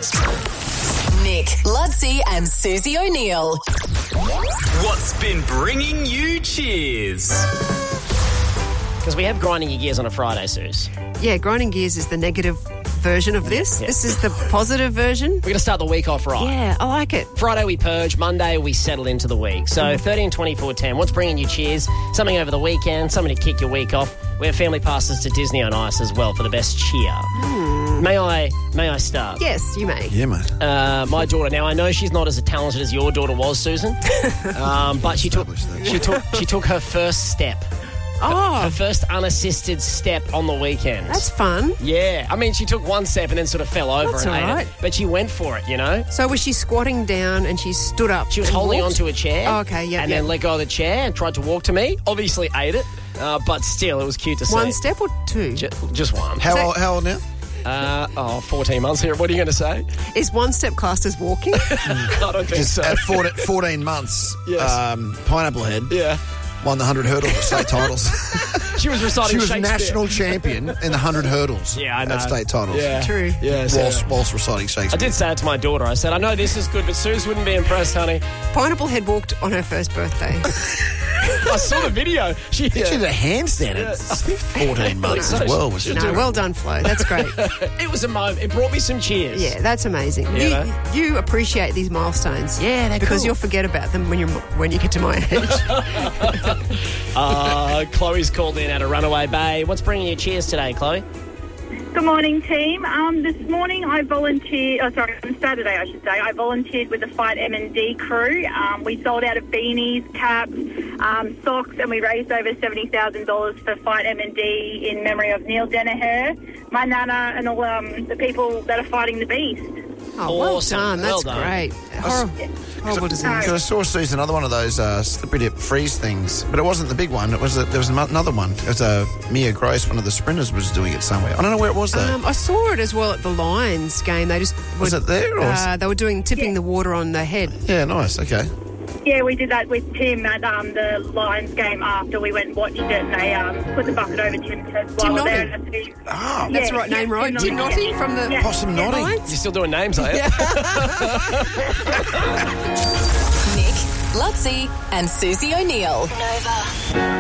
Nick, Lutzi and Susie O'Neill. What's been bringing you cheers? Because we have grinding your gears on a Friday, Suze. Yeah, grinding gears is the negative version of this. Yeah. This is the positive version. We're going to start the week off right. Yeah, I like it. Friday we purge, Monday we settle into the week. So 13, 24, 10. What's bringing you cheers? Something over the weekend, something to kick your week off. We have family passes to Disney on Ice as well for the best cheer. May I start? Yes, you may. Yeah, mate. My daughter. Now I know she's not as talented as your daughter was, Susan, but she took her first step. Oh, Her first unassisted step on the weekend. that's fun. Yeah. I mean, she took one step and then sort of fell over That's and ate all right. it. But she went for it, you know? So was she squatting down and she stood up? She was and holding walked? onto a chair. Oh, okay, yeah, And yeah. then let go of the chair and tried to walk to me. Obviously ate it, but still, it was cute to see. One step or two? Just one. How old now? 14 months here. What are you going to say? Is one step classed as walking? I don't think so. At 14 months, Yes. Pineapple Head Yeah. won the 100 hurdles at state titles. She was reciting She was Shakespeare. national champion in the 100 hurdles Yeah, I know. at state titles. Yeah. True. Yeah, so Whilst reciting I Shakespeare. did say it to my daughter. I said, I know this is good, but Suze wouldn't be impressed, honey. Pineapple Head walked on her first birthday. I saw the video. She She did a handstand at 14 months as well. Was No, well done, Flo. That's great. It was a moment. It brought me some cheers. Yeah, that's amazing. You know? You appreciate these milestones. Yeah, they're because cool. you'll forget about them when you get to my age. Chloe's called in at a runaway bay. What's bringing you cheers today, Chloe? Good morning, team. This morning I volunteered, on Saturday I should say, I volunteered with the Fight M&D crew. We sold out of beanies, caps, socks, and we raised over $70,000 for Fight M&D in memory of Neil Danaher, my nana, and all the people that are fighting the beast. Oh, well Awesome. done. That's Well done. great. Horrible disease. Because I saw Suze another one of those slippery dip freeze things, but it wasn't the big one. There was another one. It was Mia Gross, one of the sprinters, was doing it somewhere. I don't know where it was though. I saw it as well at the Lions game. They just Was it there, or was they were tipping the water on the head. Yeah, nice. Okay. Yeah, we did that with Tim at the Lions game after we went and watched it, and they put the bucket over Tim's head while Tim there. Notting. Oh, That's the right name, right? Tim Notting from the Possum Notting. Lions? You're still doing names, are you? Nick, Lutzi and Susie O'Neill. Nova.